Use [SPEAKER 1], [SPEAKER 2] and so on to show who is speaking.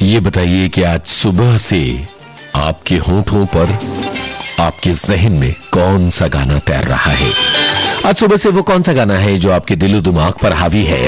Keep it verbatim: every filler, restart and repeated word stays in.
[SPEAKER 1] ये बताइए कि आज सुबह से आपके होंठों पर, आपके जहन में कौन सा गाना तैर रहा है? आज सुबह से वो कौन सा गाना है जो आपके दिलो दिमाग पर हावी है?